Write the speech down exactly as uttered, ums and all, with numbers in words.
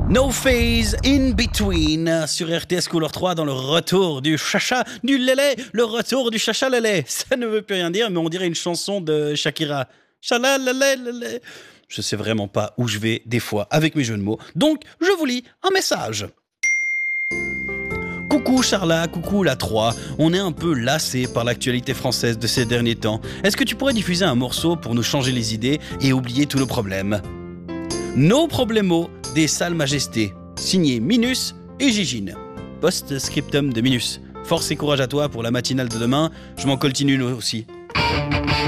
No Phase In Between sur R T S Couleur trois dans le retour du chacha du lélé, le retour du chacha lélé. Ça ne veut plus rien dire, mais on dirait une chanson de Shakira. Chala lélé lélé. Je sais vraiment pas où je vais des fois avec mes jeux de mots, donc je vous lis un message. Coucou Charla, coucou la trois, on est un peu lassé par l'actualité française de ces derniers temps. Est-ce que tu pourrais diffuser un morceau pour nous changer les idées et oublier tous nos problèmes ? No Problemo des Salles Majestés, signé Minus et Gigine. Post-scriptum de Minus. Force et courage à toi pour la matinale de demain, je m'en continue nous aussi.